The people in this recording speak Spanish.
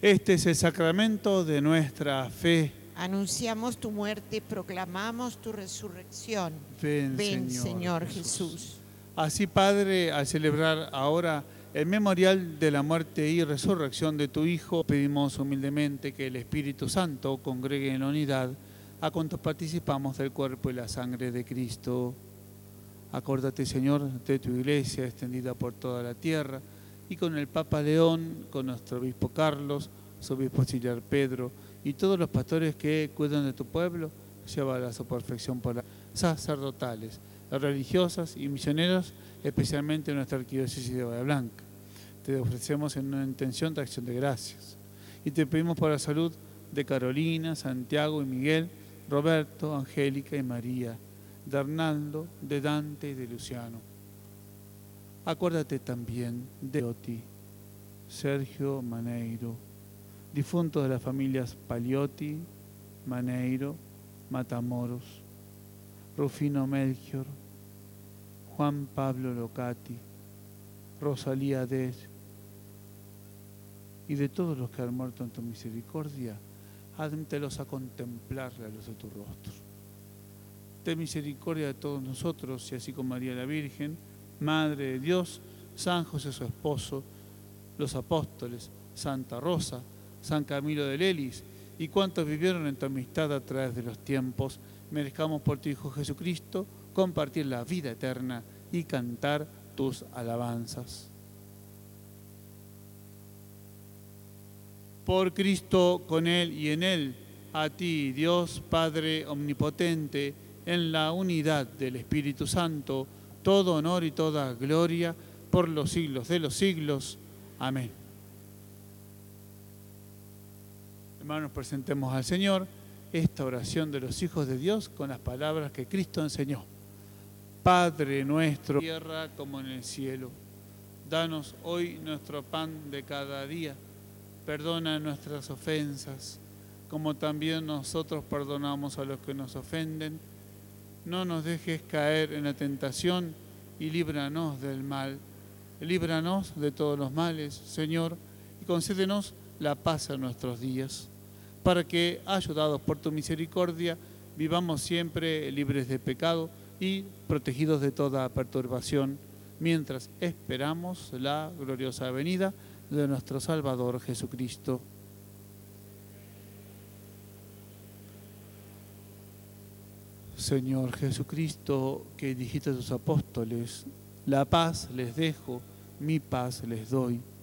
Este es el sacramento de nuestra fe. Anunciamos tu muerte, proclamamos tu resurrección. Ven, Señor Jesús. Así, Padre, al celebrar ahora el memorial de la muerte y resurrección de tu Hijo, pedimos humildemente que el Espíritu Santo congregue en la unidad a cuantos participamos del cuerpo y la sangre de Cristo. Acuérdate, Señor, de tu iglesia extendida por toda la tierra, y con el Papa León, con nuestro obispo Carlos, su obispo auxiliar Pedro, y todos los pastores que cuidan de tu pueblo, llévala a su perfección por las sacerdotales, las religiosas y misioneros, especialmente en nuestra arquidiócesis de Bahía Blanca. Te ofrecemos en una intención de acción de gracias. Y te pedimos por la salud de Carolina, Santiago y Miguel, Roberto, Angélica y María, de Arnaldo, de Dante y de Luciano. Acuérdate también de Oti, Sergio Maneiro, difuntos de las familias Paliotti, Maneiro, Matamoros, Rufino Melchior, Juan Pablo Locati, Rosalía Dez, y de todos los que han muerto en tu misericordia, admítelos a contemplar la luz de tu rostro. Ten misericordia de todos nosotros, y así como María la Virgen, Madre de Dios, San José su esposo, los apóstoles, Santa Rosa, San Camilo de Lelis, y cuantos vivieron en tu amistad a través de los tiempos, merezcamos por tu Hijo Jesucristo compartir la vida eterna y cantar tus alabanzas. Por Cristo, con Él y en Él, a ti, Dios Padre Omnipotente, en la unidad del Espíritu Santo, todo honor y toda gloria por los siglos de los siglos. Amén. Hermanos, presentemos al Señor esta oración de los hijos de Dios con las palabras que Cristo enseñó. Padre nuestro, en la tierra como en el cielo, danos hoy nuestro pan de cada día. Perdona nuestras ofensas, como también nosotros perdonamos a los que nos ofenden. No nos dejes caer en la tentación y líbranos del mal. Líbranos de todos los males, Señor, y concédenos la paz en nuestros días, para que, ayudados por tu misericordia, vivamos siempre libres de pecado y protegidos de toda perturbación, mientras esperamos la gloriosa venida de nuestro Salvador Jesucristo. Señor Jesucristo, que dijiste a tus apóstoles, la paz les dejo, mi paz les doy.